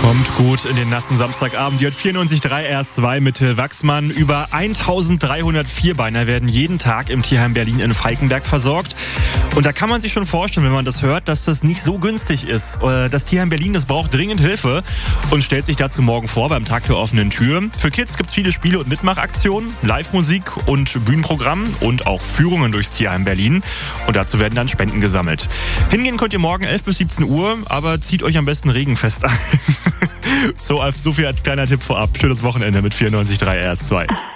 Kommt gut in den nassen Samstagabend. Die hat 94.3 RS2 mit Till Wachsmann. Über 1300 Vierbeiner werden jeden Tag im Tierheim Berlin in Falkenberg versorgt. Und da kann man sich schon vorstellen, wenn man das hört, dass das nicht so günstig ist. Das Tierheim Berlin, das braucht dringend Hilfe und stellt sich dazu morgen vor beim Tag der offenen Tür. Für Kids gibt's viele Spiele und Mitmachaktionen, Live-Musik und Bühnenprogramm und auch Führungen durchs Tierheim Berlin. Und dazu werden dann Spenden gesammelt. Hingehen könnt ihr morgen 11 bis 17 Uhr, aber zieht euch am besten regenfest an. So viel als kleiner Tipp vorab. Schönes Wochenende mit 94.3 RS2.